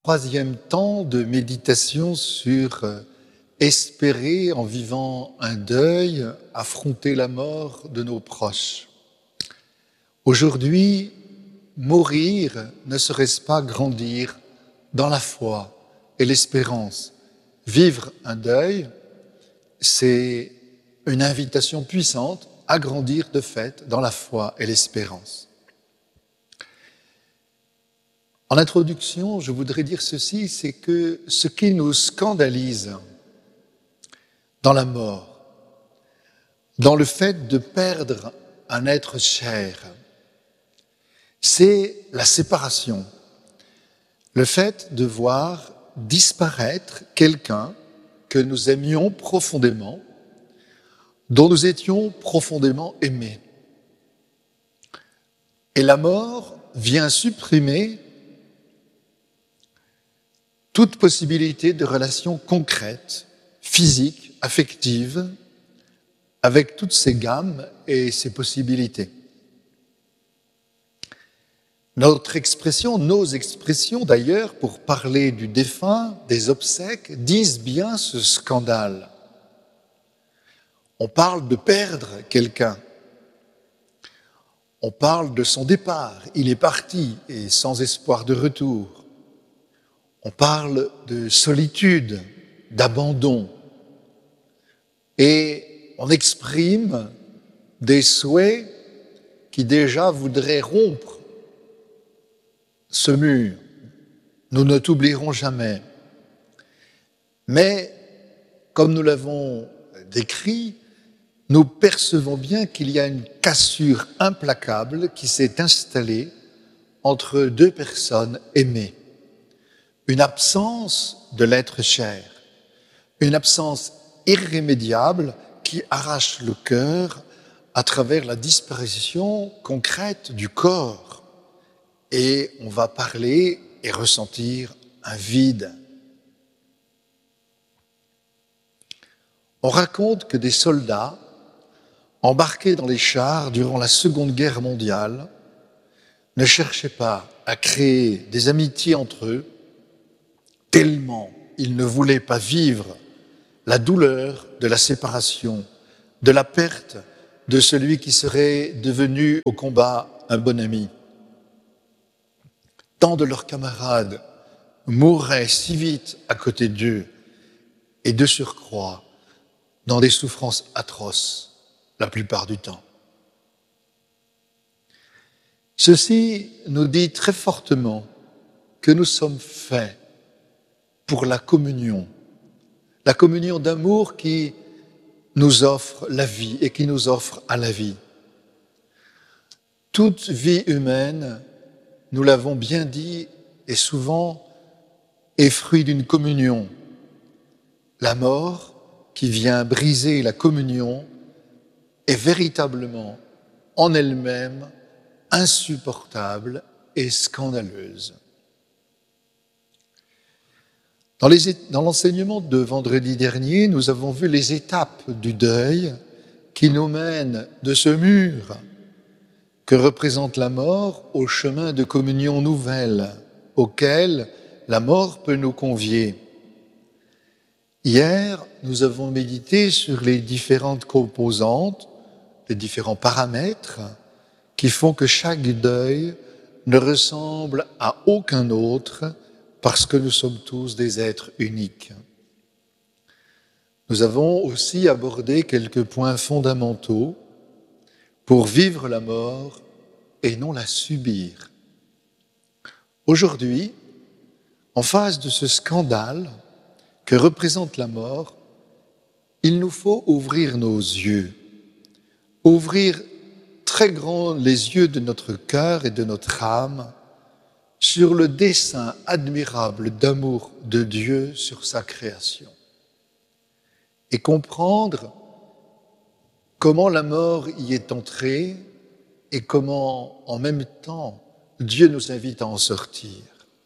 Troisième temps de méditation sur espérer en vivant un deuil, affronter la mort de nos proches. Aujourd'hui, mourir ne serait-ce pas grandir dans la foi et l'espérance? Vivre un deuil, c'est une invitation puissante à grandir de fait dans la foi et l'espérance. En introduction, je voudrais dire ceci, c'est que ce qui nous scandalise dans la mort, dans le fait de perdre un être cher, c'est la séparation, le fait de voir disparaître quelqu'un que nous aimions profondément, dont nous étions profondément aimés. Et la mort vient supprimer toute possibilité de relation concrète, physique, affective, avec toutes ses gammes et ses possibilités. Nos expressions d'ailleurs, pour parler du défunt, des obsèques, disent bien ce scandale. On parle de perdre quelqu'un. On parle de son départ. Il est parti et sans espoir de retour. On parle de solitude, d'abandon. Et on exprime des souhaits qui déjà voudraient rompre ce mur. Nous ne t'oublierons jamais. Mais, comme nous l'avons décrit, nous percevons bien qu'il y a une cassure implacable qui s'est installée entre deux personnes aimées. Une absence de l'être cher, une absence irrémédiable qui arrache le cœur à travers la disparition concrète du corps. Et on va parler et ressentir un vide. On raconte que des soldats embarqués dans les chars durant la Seconde Guerre mondiale ne cherchaient pas à créer des amitiés entre eux, tellement ils ne voulaient pas vivre la douleur de la séparation, de la perte de celui qui serait devenu au combat un bon ami. Tant de leurs camarades mourraient si vite à côté d'eux et de surcroît dans des souffrances atroces la plupart du temps. Ceci nous dit très fortement que nous sommes faits pour la communion d'amour qui nous offre la vie et qui nous offre à la vie. Toute vie humaine, nous l'avons bien dit, et souvent est fruit d'une communion. La mort qui vient briser la communion est véritablement en elle-même insupportable et scandaleuse. Dans l'enseignement de vendredi dernier, nous avons vu les étapes du deuil qui nous mènent de ce mur que représente la mort au chemin de communion nouvelle auquel la mort peut nous convier. Hier, nous avons médité sur les différentes composantes, les différents paramètres qui font que chaque deuil ne ressemble à aucun autre parce que nous sommes tous des êtres uniques. Nous avons aussi abordé quelques points fondamentaux pour vivre la mort et non la subir. Aujourd'hui, en face de ce scandale que représente la mort, il nous faut ouvrir nos yeux, ouvrir très grand les yeux de notre cœur et de notre âme sur le dessein admirable d'amour de Dieu sur sa création et comprendre comment la mort y est entrée et comment, en même temps, Dieu nous invite à en sortir.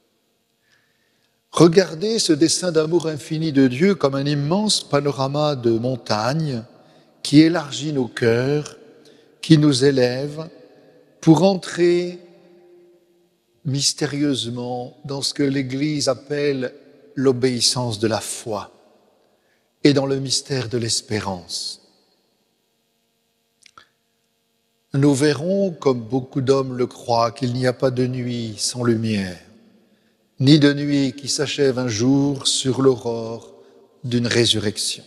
Regardez ce dessein d'amour infini de Dieu comme un immense panorama de montagnes qui élargit nos cœurs, qui nous élève pour entrer mystérieusement dans ce que l'Église appelle l'obéissance de la foi et dans le mystère de l'espérance. Nous verrons, comme beaucoup d'hommes le croient, qu'il n'y a pas de nuit sans lumière, ni de nuit qui s'achève un jour sur l'aurore d'une résurrection.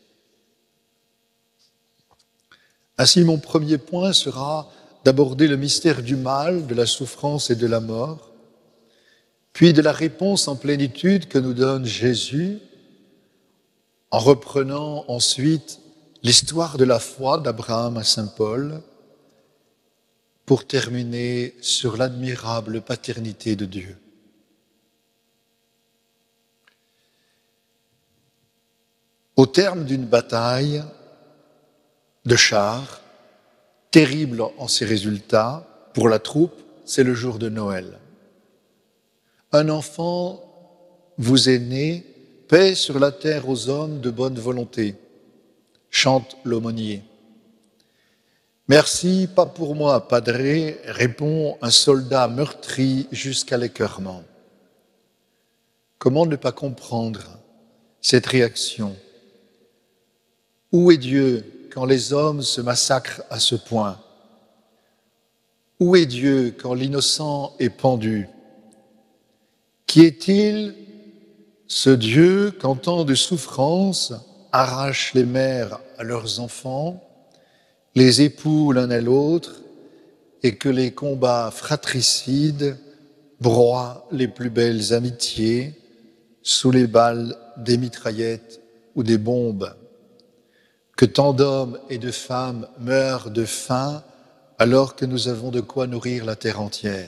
Ainsi, mon premier point sera d'aborder le mystère du mal, de la souffrance et de la mort, puis de la réponse en plénitude que nous donne Jésus, en reprenant ensuite l'histoire de la foi d'Abraham à Saint Paul, pour terminer sur l'admirable paternité de Dieu. Au terme d'une bataille de chars, terrible en ses résultats, pour la troupe, c'est le jour de Noël. Un enfant vous est né, paix sur la terre aux hommes de bonne volonté, chante l'aumônier. Merci, pas pour moi, padre, répond un soldat meurtri jusqu'à l'écœurement. Comment ne pas comprendre cette réaction? Où est Dieu quand les hommes se massacrent à ce point? Où est Dieu quand l'innocent est pendu? Qui est-il, ce Dieu, qu'en temps de souffrance arrache les mères à leurs enfants, les époux l'un à l'autre, et que les combats fratricides broient les plus belles amitiés sous les balles des mitraillettes ou des bombes? Que tant d'hommes et de femmes meurent de faim alors que nous avons de quoi nourrir la terre entière?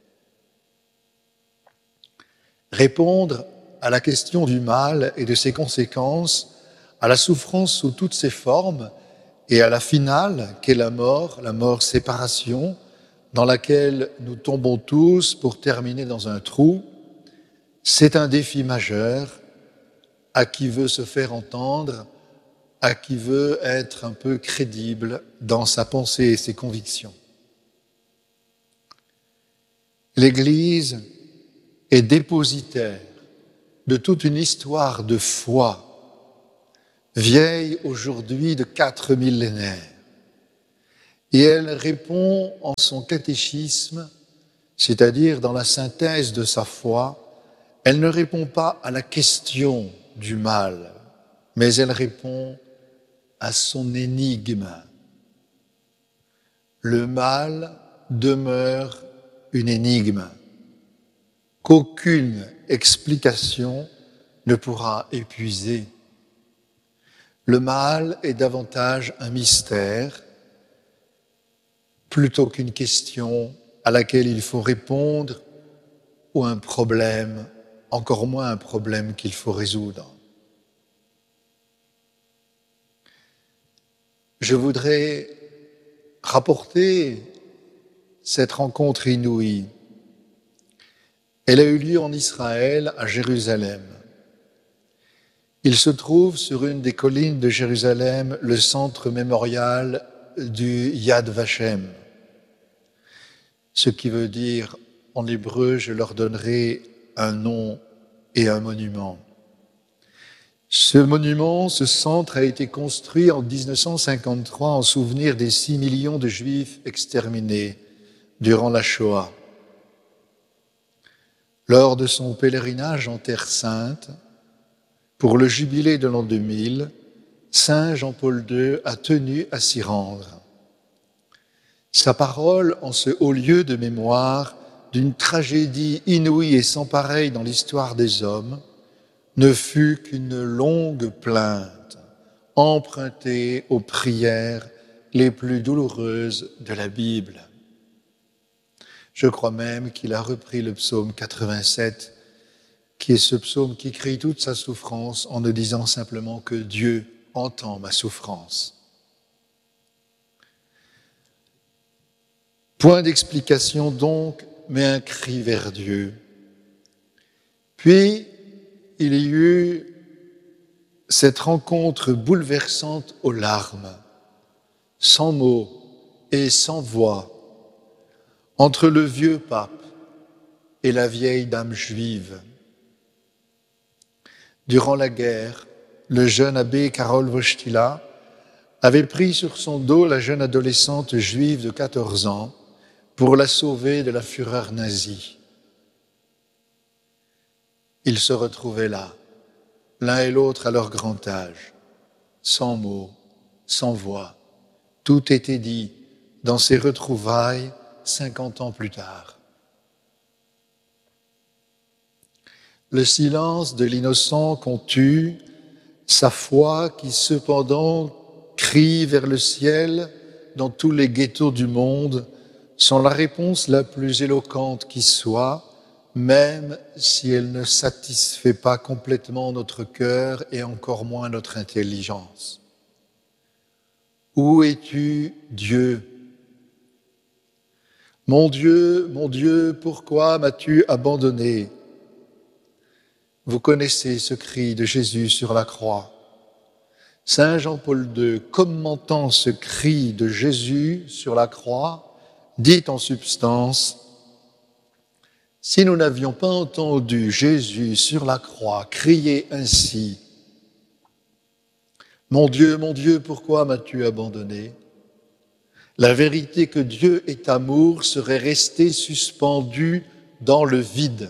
Répondre à la question du mal et de ses conséquences, à la souffrance sous toutes ses formes et à la finale qu'est la mort séparation, dans laquelle nous tombons tous pour terminer dans un trou, c'est un défi majeur à qui veut se faire entendre, à qui veut être un peu crédible dans sa pensée et ses convictions. L'Église est dépositaire de toute une histoire de foi, vieille aujourd'hui de 4 millénaires. Et elle répond en son catéchisme, c'est-à-dire dans la synthèse de sa foi, elle ne répond pas à la question du mal, mais elle répond à son énigme. Le mal demeure une énigme qu'aucune explication ne pourra épuiser. Le mal est davantage un mystère plutôt qu'une question à laquelle il faut répondre ou un problème, encore moins un problème qu'il faut résoudre. Je voudrais rapporter cette rencontre inouïe. Elle a eu lieu en Israël, à Jérusalem. Il se trouve sur une des collines de Jérusalem, le centre mémorial du Yad Vashem. Ce qui veut dire, en hébreu, je leur donnerai un nom et un monument. Ce monument, ce centre a été construit en 1953 en souvenir des 6 millions de Juifs exterminés durant la Shoah. Lors de son pèlerinage en Terre Sainte, pour le jubilé de l'an 2000, Saint Jean-Paul II a tenu à s'y rendre. Sa parole en ce haut lieu de mémoire d'une tragédie inouïe et sans pareille dans l'histoire des hommes ne fut qu'une longue plainte empruntée aux prières les plus douloureuses de la Bible. Je crois même qu'il a repris le psaume 87, qui est ce psaume qui crie toute sa souffrance en ne disant simplement que Dieu entend ma souffrance. Point d'explication donc, mais un cri vers Dieu. Puis, il y eut cette rencontre bouleversante aux larmes, sans mots et sans voix, entre le vieux pape et la vieille dame juive. Durant la guerre, le jeune abbé Karol Wojtyla avait pris sur son dos la jeune adolescente juive de 14 ans pour la sauver de la fureur nazie. Ils se retrouvaient là, l'un et l'autre à leur grand âge, sans mots, sans voix. Tout était dit dans ces retrouvailles 50 ans plus tard. Le silence de l'innocent qu'on tue, sa foi qui cependant crie vers le ciel dans tous les ghettos du monde, sont la réponse la plus éloquente qui soit, même si elle ne satisfait pas complètement notre cœur et encore moins notre intelligence. Où es-tu, Dieu ? Mon Dieu, pourquoi m'as-tu abandonné ? Vous connaissez ce cri de Jésus sur la croix. Saint Jean-Paul II, commentant ce cri de Jésus sur la croix, dit en substance: « Si nous n'avions pas entendu Jésus sur la croix crier ainsi, « Mon Dieu, pourquoi m'as-tu abandonné ?» la vérité que Dieu est amour serait restée suspendue dans le vide.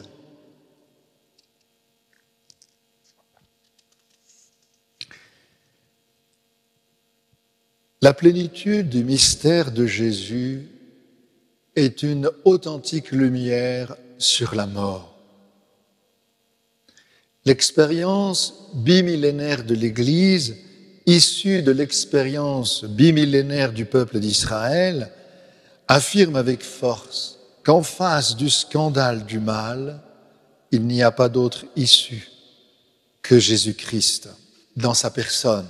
La plénitude du mystère de Jésus est une authentique lumière sur la mort. L'expérience bimillénaire de l'Église, issue de l'expérience bimillénaire du peuple d'Israël, affirme avec force qu'en face du scandale du mal, il n'y a pas d'autre issue que Jésus-Christ dans sa personne.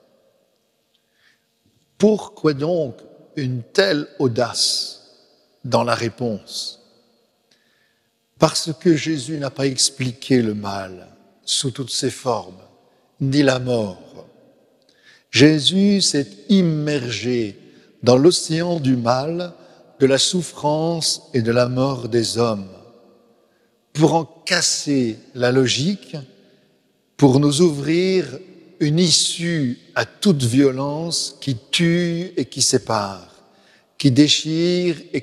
Pourquoi donc une telle audace dans la réponse? Parce que Jésus n'a pas expliqué le mal sous toutes ses formes, ni la mort. Jésus s'est immergé dans l'océan du mal, de la souffrance et de la mort des hommes, pour en casser la logique, pour nous ouvrir une issue à toute violence qui tue et qui sépare, qui déchire et